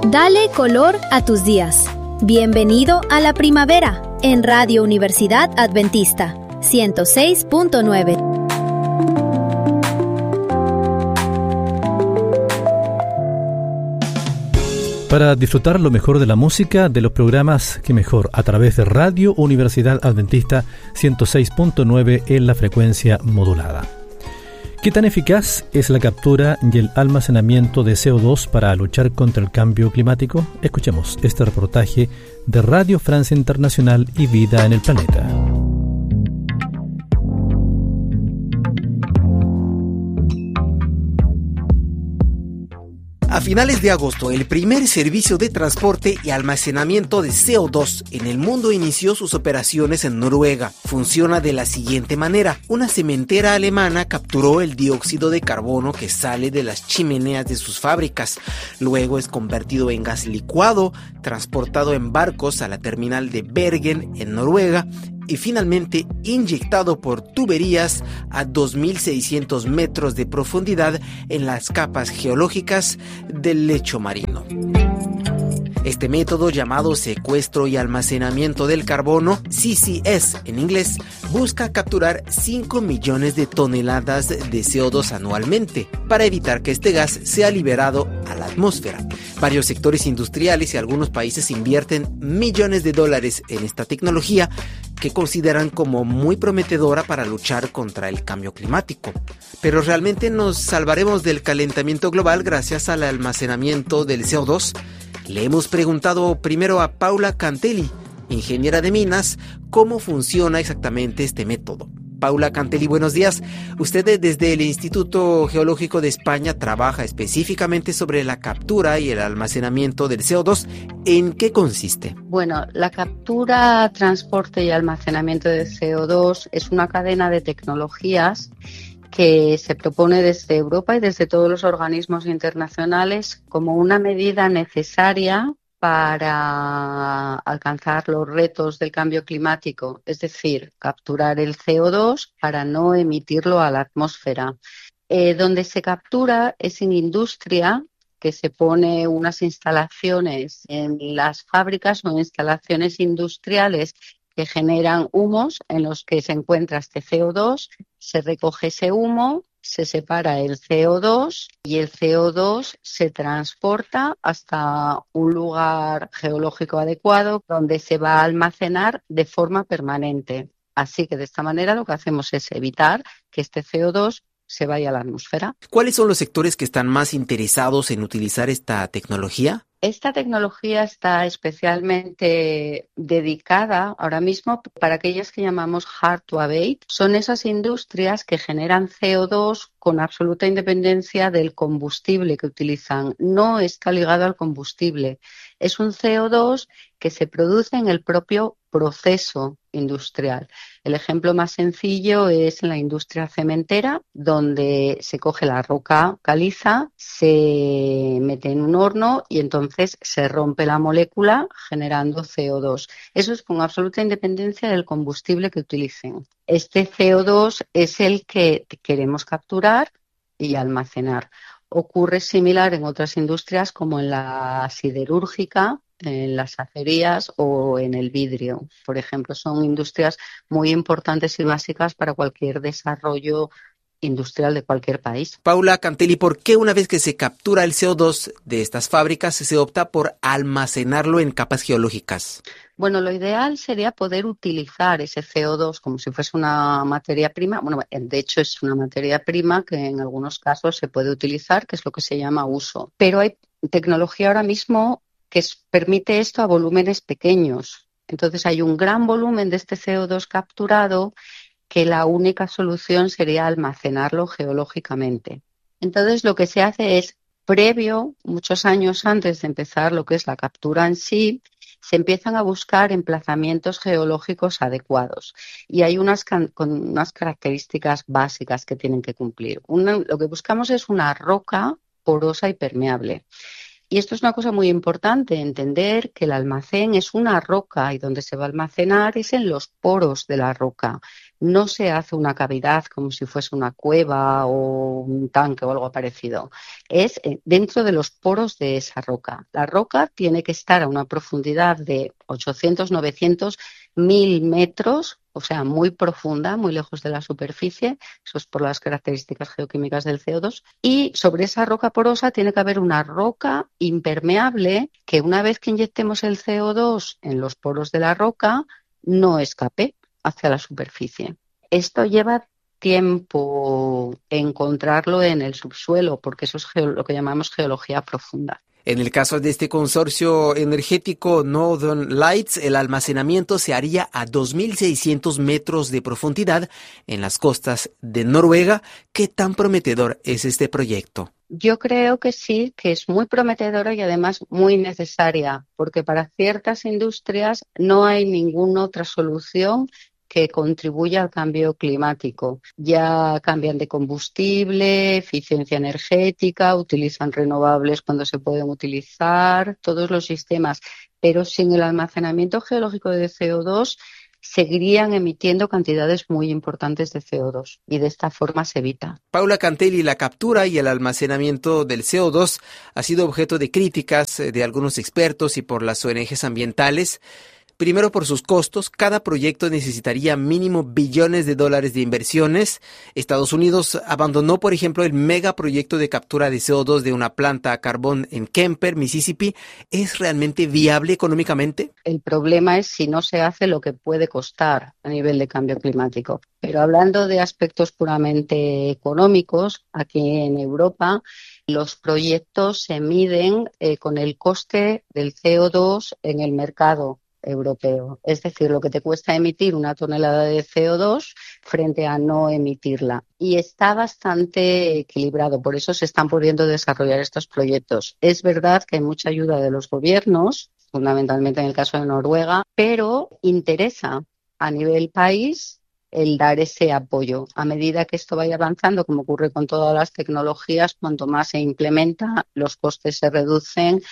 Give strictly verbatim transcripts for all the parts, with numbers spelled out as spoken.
Dale color a tus días. Bienvenido a la primavera en Radio Universidad Adventista ciento seis punto nueve. Para disfrutar lo mejor de la música de los programas que mejor a través de Radio Universidad Adventista ciento seis punto nueve en la frecuencia modulada. ¿Qué tan eficaz es la captura y el almacenamiento de C O dos para luchar contra el cambio climático? Escuchemos este reportaje de Radio Francia Internacional y Vida en el Planeta. A finales de agosto, el primer servicio de transporte y almacenamiento de C O dos en el mundo inició sus operaciones en Noruega. Funciona de la siguiente manera. Una cementera alemana capturó el dióxido de carbono que sale de las chimeneas de sus fábricas. Luego es convertido en gas licuado, transportado en barcos a la terminal de Bergen, en Noruega, y finalmente inyectado por tuberías a dos mil seiscientos metros de profundidad en las capas geológicas del lecho marino. Este método, llamado secuestro y almacenamiento del carbono, C C S en inglés, busca capturar cinco millones de toneladas de C O dos anualmente para evitar que este gas sea liberado a la atmósfera. Varios sectores industriales y algunos países invierten millones de dólares en esta tecnología que consideran como muy prometedora para luchar contra el cambio climático. Pero ¿realmente nos salvaremos del calentamiento global gracias al almacenamiento del C O dos? Le hemos preguntado primero a Paula Cantelli, ingeniera de minas, cómo funciona exactamente este método. Paula Cantelli, buenos días. Usted desde el Instituto Geológico de España trabaja específicamente sobre la captura y el almacenamiento del C O dos. ¿En qué consiste? Bueno, la captura, transporte y almacenamiento de C O dos es una cadena de tecnologías que se propone desde Europa y desde todos los organismos internacionales como una medida necesaria para alcanzar los retos del cambio climático, es decir, capturar el C O dos para no emitirlo a la atmósfera. Eh, donde se captura es en industria, que se pone unas instalaciones en las fábricas o instalaciones industriales que generan humos en los que se encuentra este C O dos, se recoge ese humo, se separa el C O dos y el C O dos se transporta hasta un lugar geológico adecuado donde se va a almacenar de forma permanente. Así que de esta manera lo que hacemos es evitar que este C O dos se vaya a la atmósfera. ¿Cuáles son los sectores que están más interesados en utilizar esta tecnología? Esta tecnología está especialmente dedicada ahora mismo para aquellas que llamamos hard to abate. Son esas industrias que generan C O dos con absoluta independencia del combustible que utilizan. No está ligado al combustible. Es un C O dos que se produce en el propio proceso industrial. El ejemplo más sencillo es en la industria cementera, donde se coge la roca caliza, se mete en un horno y entonces se rompe la molécula generando C O dos. Eso es con absoluta independencia del combustible que utilicen. Este C O dos es el que queremos capturar y almacenar. Ocurre similar en otras industrias como en la siderúrgica, en las acerías o en el vidrio. Por ejemplo, son industrias muy importantes y básicas para cualquier desarrollo industrial de cualquier país. Paula Cantelli, ¿por qué una vez que se captura el C O dos de estas fábricas se opta por almacenarlo en capas geológicas? Bueno, lo ideal sería poder utilizar ese C O dos como si fuese una materia prima. Bueno, de hecho es una materia prima que en algunos casos se puede utilizar, que es lo que se llama uso. Pero hay tecnología ahora mismo que permite esto a volúmenes pequeños. Entonces hay un gran volumen de este C O dos capturado que la única solución sería almacenarlo geológicamente. Entonces lo que se hace es, previo, muchos años antes de empezar lo que es la captura en sí, se empiezan a buscar emplazamientos geológicos adecuados y hay unas con unas características básicas que tienen que cumplir. Una, lo que buscamos es una roca porosa y permeable. Y esto es una cosa muy importante, entender que el almacén es una roca y donde se va a almacenar es en los poros de la roca. no se hace una cavidad como si fuese una cueva o un tanque o algo parecido. Es dentro de los poros de esa roca. La roca tiene que estar a una profundidad de ochocientos, novecientos, mil metros, o sea, muy profunda, muy lejos de la superficie. Eso es por las características geoquímicas del C O dos. Y sobre esa roca porosa tiene que haber una roca impermeable que una vez que inyectemos el C O dos en los poros de la roca, no escape hacia la superficie. Esto lleva tiempo encontrarlo en el subsuelo, porque eso es geo- lo que llamamos geología profunda. En el caso de este consorcio energético Northern Lights, el almacenamiento se haría a dos mil seiscientos metros de profundidad en las costas de Noruega. ¿Qué tan prometedor es este proyecto? Yo creo que sí, que es muy prometedora y además muy necesaria, porque para ciertas industrias no hay ninguna otra solución que contribuya al cambio climático. Ya cambian de combustible, eficiencia energética, utilizan renovables cuando se pueden utilizar, todos los sistemas, pero sin el almacenamiento geológico de C O dos seguirían emitiendo cantidades muy importantes de C O dos y de esta forma se evita. Paula Cantelli, la captura y el almacenamiento del C O dos ha sido objeto de críticas de algunos expertos y por las O N Ges ambientales. Primero, por sus costos, cada proyecto necesitaría mínimo billones de dólares de inversiones. Estados Unidos abandonó, por ejemplo, el megaproyecto de captura de C O dos de una planta a carbón en Kemper, Mississippi. ¿Es realmente viable económicamente? El problema es si no se hace lo que puede costar a nivel de cambio climático. Pero hablando de aspectos puramente económicos, aquí en Europa los proyectos se miden eh, con el coste del C O dos en el mercado europeo, es decir, lo que te cuesta emitir una tonelada de C O dos frente a no emitirla. Y está bastante equilibrado, por eso se están pudiendo desarrollar estos proyectos. Es verdad que hay mucha ayuda de los gobiernos, fundamentalmente en el caso de Noruega, pero interesa a nivel país el dar ese apoyo. A medida que esto vaya avanzando, como ocurre con todas las tecnologías, cuanto más se implementa, los costes se reducen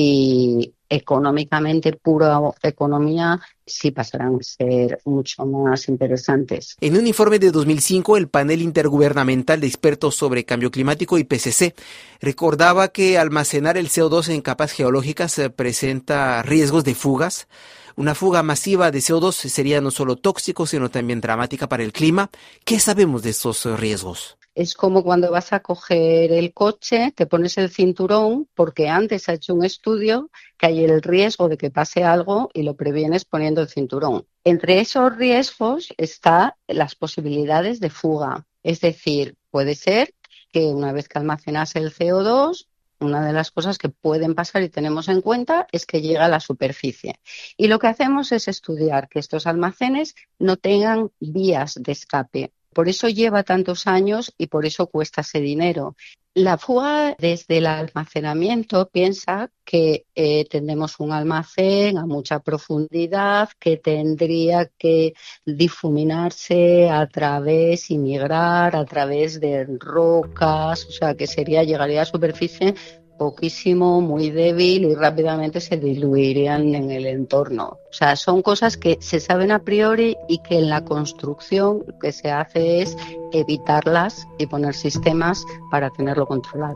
y económicamente, pura economía, sí pasarán a ser mucho más interesantes. En un informe de dos mil cinco, el Panel Intergubernamental de Expertos sobre Cambio Climático, I P C C, recordaba que almacenar el C O dos en capas geológicas eh, presenta riesgos de fugas. Una fuga masiva de C O dos sería no solo tóxico, sino también dramática para el clima. ¿Qué sabemos de estos riesgos? Es como cuando vas a coger el coche, te pones el cinturón porque antes ha hecho un estudio que hay el riesgo de que pase algo y lo previenes poniendo el cinturón. Entre esos riesgos están las posibilidades de fuga. Es decir, puede ser que una vez que almacenas el C O dos, una de las cosas que pueden pasar y tenemos en cuenta es que llega a la superficie. Y lo que hacemos es estudiar que estos almacenes no tengan vías de escape. Por eso lleva tantos años y por eso cuesta ese dinero. La fuga desde el almacenamiento piensa que eh, tenemos un almacén a mucha profundidad que tendría que difuminarse a través y migrar a través de rocas, o sea que sería llegaría a superficie poquísimo, muy débil y rápidamente se diluirían en el entorno. O sea, son cosas que se saben a priori y que en la construcción lo que se hace es evitarlas y poner sistemas para tenerlo controlado.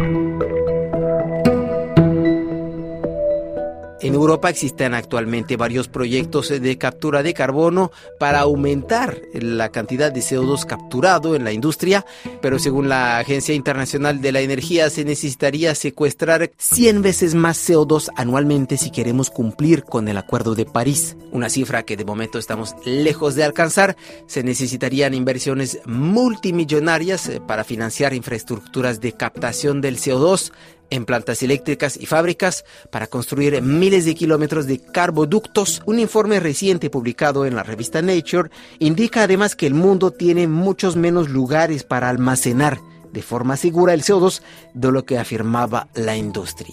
En Europa existen actualmente varios proyectos de captura de carbono para aumentar la cantidad de C O dos capturado en la industria, pero según la Agencia Internacional de la Energía se necesitaría secuestrar cien veces más C O dos anualmente si queremos cumplir con el Acuerdo de París. Una cifra que de momento estamos lejos de alcanzar. Se necesitarían inversiones multimillonarias para financiar infraestructuras de captación del C O dos en plantas eléctricas y fábricas para construir miles de kilómetros de carboductos. Un informe reciente publicado en la revista Nature indica además que el mundo tiene muchos menos lugares para almacenar de forma segura el C O dos de lo que afirmaba la industria.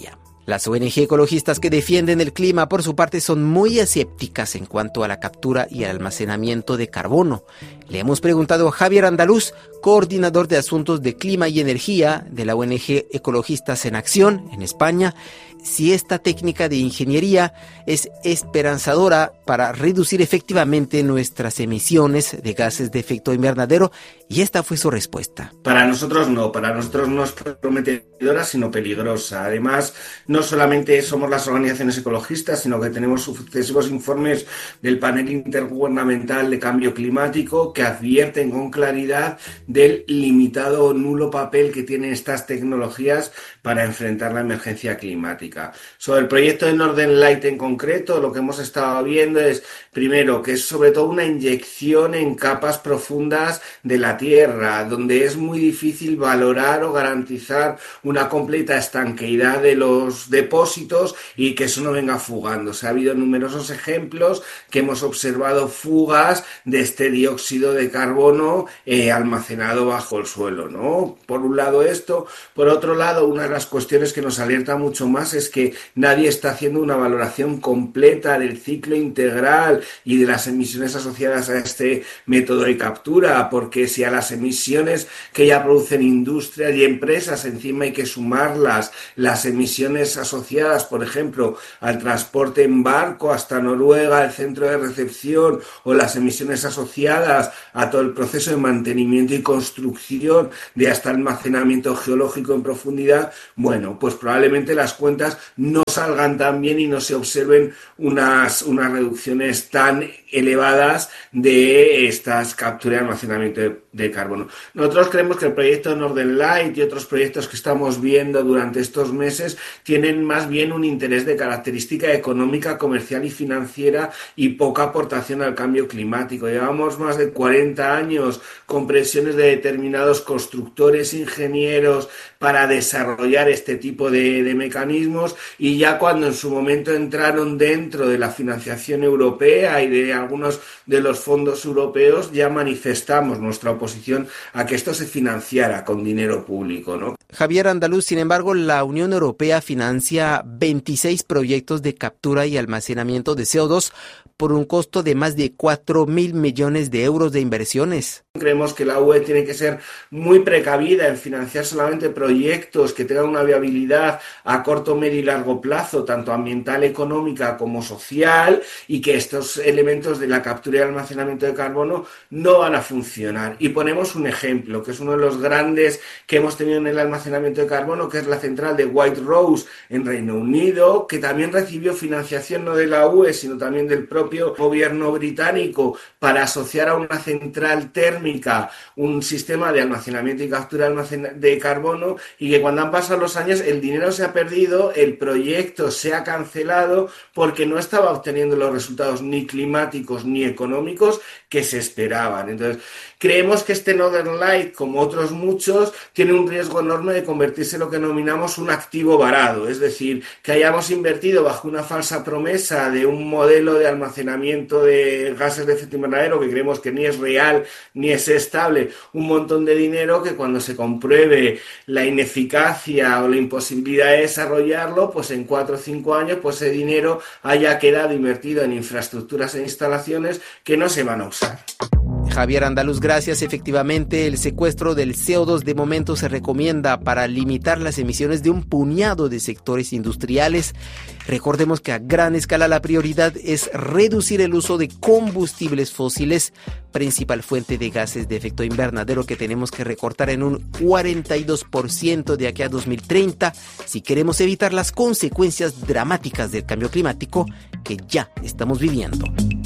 Las O N Ge ecologistas que defienden el clima, por su parte, son muy escépticas en cuanto a la captura y el almacenamiento de carbono. Le hemos preguntado a Javier Andaluz, coordinador de asuntos de clima y energía de la O N Ge Ecologistas en Acción en España, si esta técnica de ingeniería es esperanzadora para reducir efectivamente nuestras emisiones de gases de efecto invernadero, y esta fue su respuesta. Para nosotros no, para nosotros no es prometedora, sino peligrosa. Además, no solamente somos las organizaciones ecologistas, sino que tenemos sucesivos informes del panel intergubernamental de cambio climático que advierten con claridad del limitado o nulo papel que tienen estas tecnologías para enfrentar la emergencia climática. Sobre el proyecto de Northern Light en concreto, lo que hemos estado viendo es, primero, que es sobre todo una inyección en capas profundas de la Tierra, donde es muy difícil valorar o garantizar una completa estanqueidad de los depósitos y que eso no venga fugándose. Ha habido numerosos ejemplos que hemos observado fugas de este dióxido de carbono eh, almacenado bajo el suelo, ¿no? Por un lado esto, por otro lado, una de las cuestiones que nos alerta mucho más es que nadie está haciendo una valoración completa del ciclo integral y de las emisiones asociadas a este método de captura, porque si a las emisiones que ya producen industrias y empresas encima hay que sumarlas las emisiones asociadas, por ejemplo, al transporte en barco hasta Noruega, el centro de recepción, o las emisiones asociadas a todo el proceso de mantenimiento y construcción de hasta almacenamiento geológico en profundidad, bueno, pues probablemente las cuentas no salgan tan bien y no se observen unas, unas reducciones tan elevadas de estas capturas y almacenamiento de, de carbono. Nosotros creemos que el proyecto Northern Light y otros proyectos que estamos viendo durante estos meses tienen más bien un interés de característica económica, comercial y financiera y poca aportación al cambio climático. Llevamos más de cuarenta años con presiones de determinados constructores, ingenieros para desarrollar este tipo de, de mecanismos, y ya cuando en su momento entraron dentro de la financiación europea y de algunos de los fondos europeos, ya manifestamos nuestra oposición a que esto se financiara con dinero público, ¿no? Javier Andaluz, sin embargo, la Unión Europea financia veintiséis proyectos de captura y almacenamiento de C O dos por un costo de más de cuatro mil millones de euros de inversiones. Creemos que la U E tiene que ser muy precavida en financiar solamente proyectos que tengan una viabilidad a corto, medio y largo plazo, tanto ambiental, económica como social, y que estos elementos de la captura y almacenamiento de carbono no van a funcionar. Y ponemos un ejemplo, que es uno de los grandes que hemos tenido en el almacenamiento de carbono, que es la central de White Rose en Reino Unido, que también recibió financiación no de la U E, sino también del propio gobierno británico para asociar a una central térmica un sistema de almacenamiento y captura de carbono, y que cuando han pasado los años el dinero se ha perdido, el proyecto se ha cancelado porque no estaba obteniendo los resultados ni climáticos ni económicos que se esperaban. Entonces, creemos que este Northern Light, como otros muchos, tiene un riesgo enorme de convertirse en lo que denominamos un activo varado, es decir, que hayamos invertido bajo una falsa promesa de un modelo de almacenamiento de gases de efecto invernadero que creemos que ni es real ni es estable, un montón de dinero que cuando se compruebe la ineficacia o la imposibilidad de desarrollarlo, pues en cuatro o cinco años pues ese dinero haya quedado invertido en infraestructuras e instalaciones que no se van a usar. Javier Andaluz, gracias. Efectivamente, el secuestro del C O dos de momento se recomienda para limitar las emisiones de un puñado de sectores industriales. Recordemos que a gran escala la prioridad es reducir el uso de combustibles fósiles, principal fuente de gases de efecto invernadero que tenemos que recortar en un cuarenta y dos por ciento de aquí a dos mil treinta si queremos evitar las consecuencias dramáticas del cambio climático que ya estamos viviendo.